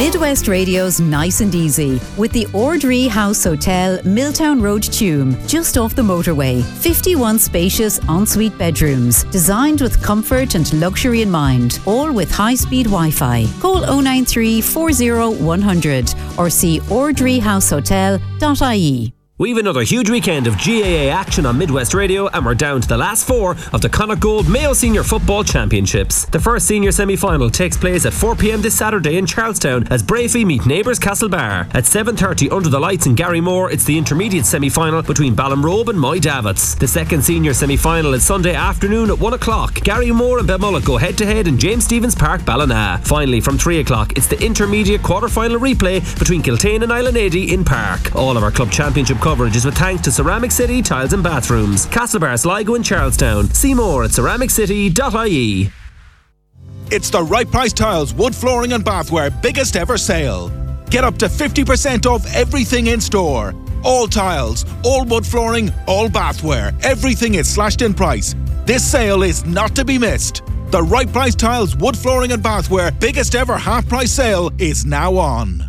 Midwest Radio's Nice and Easy with the Ordree House Hotel, Milltown Road, Tuam, just off the motorway. 51 spacious ensuite bedrooms, designed with comfort and luxury in mind, all with high-speed Wi-Fi. Call 093 40 100 or see ordreehousehotel.ie. We've another huge weekend of GAA action on Midwest Radio, and we're down to the last four of the Connacht Gold Mayo Senior Football Championships. The first senior semi-final takes place at 4 p.m. this Saturday in Charlestown as Brafey meet neighbours Castlebar. At 7:30 under the lights in Garrymore, it's the intermediate semi-final between Ballinrobe and Moy Davits. The second senior semi-final is Sunday afternoon at 1 o'clock. Garrymore and Belmullet go head-to-head in James Stephens Park, Ballina. Finally, from 3 o'clock, it's the intermediate quarter-final replay between Kiltane and Islandady in Park. All of our club championship coverage is with thanks to Ceramic City Tiles and Bathrooms, Castlebar, Sligo and Charlestown. See more at ceramiccity.ie. It's the Right Price Tiles Wood Flooring and Bathware biggest ever sale. Get up to 50% off everything in store. All tiles, all wood flooring, all bathware. Everything is slashed in price. This sale is not to be missed. The Right Price Tiles Wood Flooring and Bathware biggest ever half price sale is now on.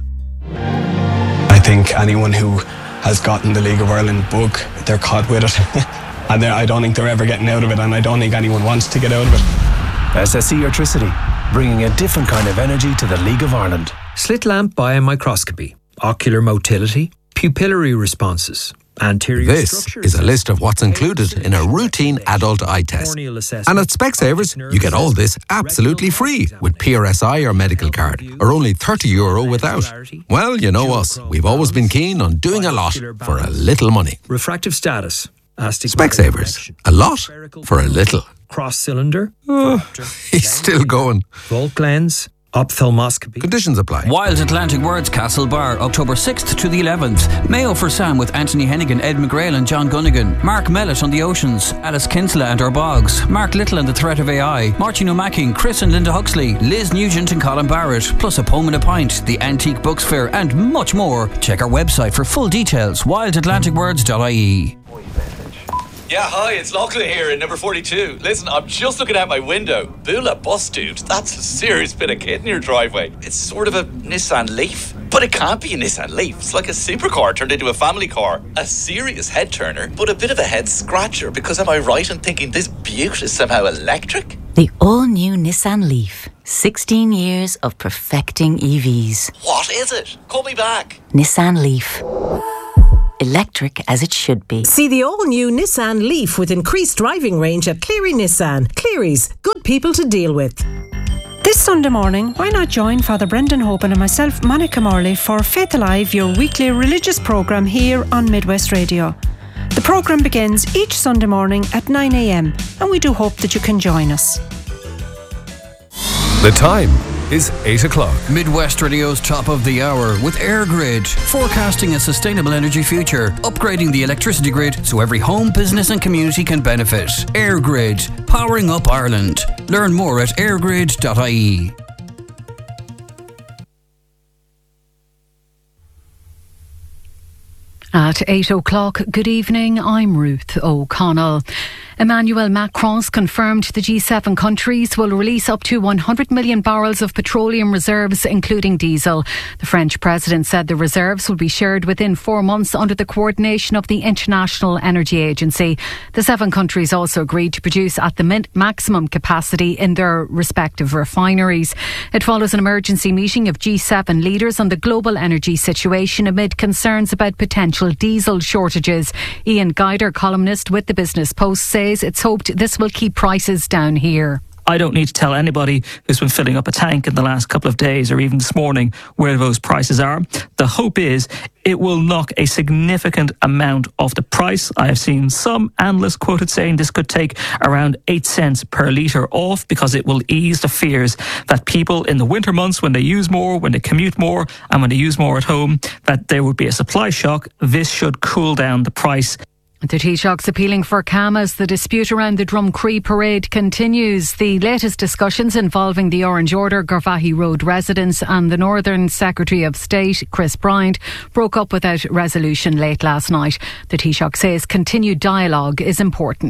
I think anyone who has gotten the League of Ireland bug, they're caught with it. And I don't think they're ever getting out of it, and I don't think anyone wants to get out of it. SSE Electricity, bringing a different kind of energy to the League of Ireland. Slit lamp biomicroscopy, ocular motility, pupillary responses, anterior This is a list of what's included in a routine adult eye test. And at Specsavers, you get all this absolutely free with PRSI or medical card, or only €30 without. Well, you know us. We've always been keen on doing a lot for a little money. Refractive status. Specsavers. A lot for a little. Cross cylinder. He's still going. Volt lens. Ophthalmoscopy. Conditions apply. Wild Atlantic Words Castlebar, October 6th to the 11th. Mayo for Sam with Anthony Hennigan, Ed McGrail and John Gunnigan. Mark Mellett on the Oceans. Alice Kinsella and Our Bogs. Mark Little and the Threat of AI. Martin O'Macking, Chris and Linda Huxley. Liz Nugent and Colin Barrett. Plus a poem and a pint. The Antique Books Fair and much more. Check our website for full details. wildatlanticwords.ie. Yeah, hi, it's Lachlan here in number 42. Listen, I'm just looking out my window. Bula bus, dude. That's a serious bit of kit in your driveway. It's sort of a Nissan Leaf. But it can't be a Nissan Leaf. It's like a supercar turned into a family car. A serious head turner, but a bit of a head scratcher, because am I right in thinking this beaut is somehow electric? The all-new Nissan Leaf. 16 years of perfecting EVs. What is it? Call me back. Nissan Leaf. Electric as it should be. See the all-new Nissan Leaf with increased driving range at Cleary Nissan. Cleary's, good people to deal with. This Sunday morning, why not join Father Brendan Hoban and myself, Monica Morley, for Faith Alive, your weekly religious programme here on Midwest Radio. The programme begins each Sunday morning at 9 a.m, and we do hope that you can join us. The time is 8 o'clock. Midwest Radio's top of the hour with EirGrid, forecasting a sustainable energy future, upgrading the electricity grid so every home, business and community can benefit. EirGrid, powering up Ireland. Learn more at eirgrid.ie. At 8 o'clock, good evening, I'm Ruth O'Connell. Emmanuel Macron's confirmed the G7 countries will release up to 100 million barrels of petroleum reserves, including diesel. The French president said the reserves will be shared within 4 months under the coordination of the International Energy Agency. The 7 countries also agreed to produce at the maximum capacity in their respective refineries. It follows an emergency meeting of G7 leaders on the global energy situation amid concerns about potential diesel shortages. Ian Guider, columnist with the Business Post, says it's hoped this will keep prices down here. I don't need to tell anybody who's been filling up a tank in the last couple of days or even this morning where those prices are. The hope is it will knock a significant amount off the price. I have seen some analysts quoted saying this could take around 8 cents per litre off, because it will ease the fears that people in the winter months, when they use more, when they commute more and when they use more at home, that there would be a supply shock. This should cool down the price. The Taoiseach's appealing for calm as the dispute around the Drumcree parade continues. The latest discussions involving the Orange Order, Garvaghey Road residents and the Northern Secretary of State, Chris Bryant, broke up without resolution late last night. The Taoiseach says continued dialogue is important.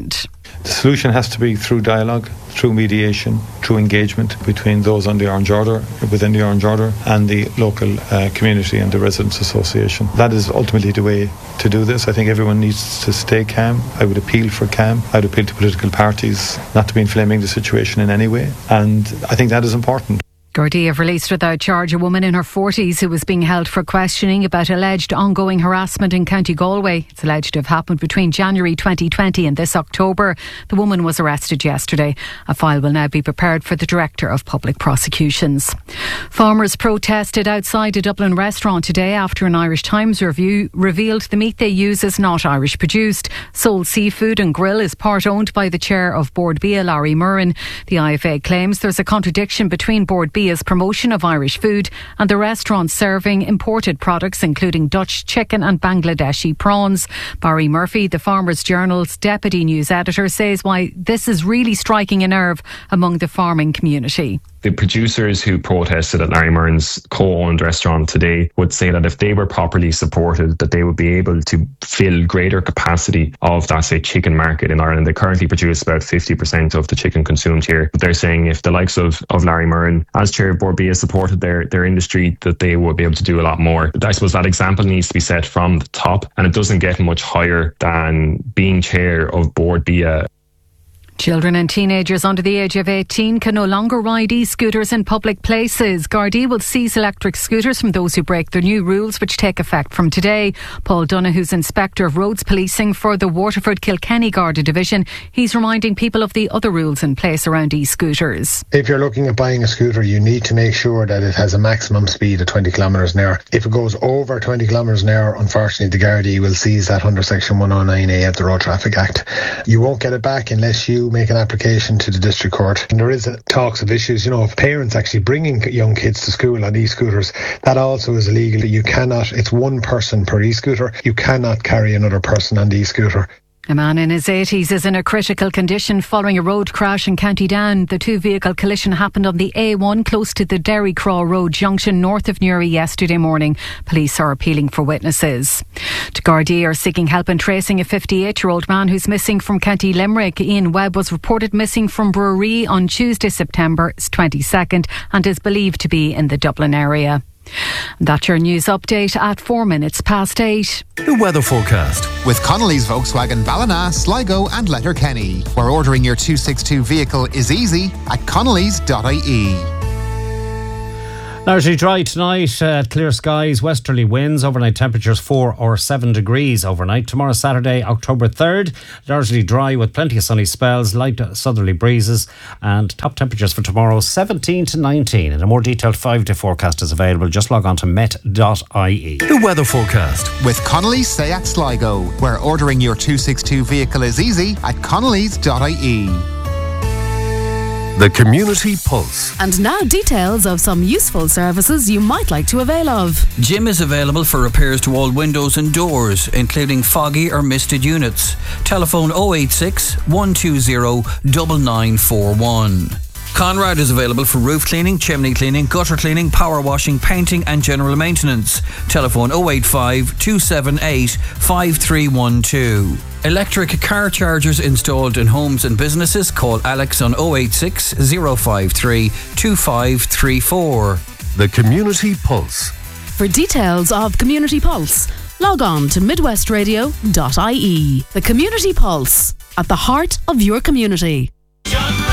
The solution has to be through dialogue, through mediation, through engagement between those on the Orange Order, within the Orange Order, and the local community and the Residents Association. That is ultimately the way to do this. I think everyone needs to stay calm. I would appeal for calm. I would appeal to political parties not to be inflaming the situation in any way. And I think that is important. Gardaí have released without charge a woman in her 40s who was being held for questioning about alleged ongoing harassment in County Galway. It's alleged to have happened between January 2020 and this October. The woman was arrested yesterday. A file will now be prepared for the Director of Public Prosecutions. Farmers protested outside a Dublin restaurant today after an Irish Times review revealed the meat they use is not Irish produced. Soul Seafood and Grill is part owned by the chair of Board Bia, Larry Murrin. The IFA claims there's a contradiction between Board Bia's promotion of Irish food and the restaurant serving imported products including Dutch chicken and Bangladeshi prawns. Barry Murphy, the Farmers Journal's deputy news editor, says why this is really striking a nerve among the farming community. The producers who protested at Larry Murrin's co-owned restaurant today would say that if they were properly supported, that they would be able to fill greater capacity of that, say, chicken market in Ireland. They currently produce about 50% of the chicken consumed here. But they're saying if the likes of Larry Murrin, as chair of Board Bia, supported their industry, that they would be able to do a lot more. I suppose that example needs to be set from the top, and it doesn't get much higher than being chair of Board Bia. Children and teenagers under the age of 18 can no longer ride e-scooters in public places. Gardaí will seize electric scooters from those who break the new rules, which take effect from today. Paul Donoghue's Inspector of Roads Policing for the Waterford Kilkenny Garda Division. He's reminding people of the other rules in place around e-scooters. If you're looking at buying a scooter, you need to make sure that it has a maximum speed of 20 kilometres an hour. If it goes over 20 kilometres an hour, unfortunately the Gardaí will seize that under Section 109A of the Road Traffic Act. You won't get it back unless you make an application to the district court. And there is talks of issues, of parents actually bringing young kids to school on e-scooters. That also is illegal. You cannot, it's one person per e-scooter. You cannot carry another person on the e-scooter. A man in his 80s is in a critical condition following a road crash in County Down. The two-vehicle collision happened on the A1 close to the Derrycraw Road junction north of Newry yesterday morning. Police are appealing for witnesses. The Gardaí are seeking help in tracing a 58-year-old man who's missing from County Limerick. Ian Webb was reported missing from Brewery on Tuesday, September 22nd and is believed to be in the Dublin area. That's your news update at 8:04. The weather forecast with Connolly's Volkswagen Ballina, Sligo and Letterkenny, where ordering your 262 vehicle is easy at connellys.ie. Largely dry tonight, clear skies, westerly winds, overnight temperatures 4 or 7 degrees overnight. Tomorrow, Saturday, October 3rd, largely dry with plenty of sunny spells, light southerly breezes, and top temperatures for tomorrow 17 to 19. And a more detailed 5-day forecast is available. Just log on to met.ie. The weather forecast with Connolly's Seat Sligo, where ordering your 262 vehicle is easy at connellys.ie. The Community Pulse. And now details of some useful services you might like to avail of. Jim is available for repairs to all windows and doors, including foggy or misted units. Telephone 086 120 9941. Conrad is available for roof cleaning, chimney cleaning, gutter cleaning, power washing, painting and general maintenance. Telephone 085 278 5312. Electric car chargers installed in homes and businesses. Call Alex on 086 053 2534. The Community Pulse. For details of Community Pulse, log on to midwestradio.ie. The Community Pulse, at the heart of your community.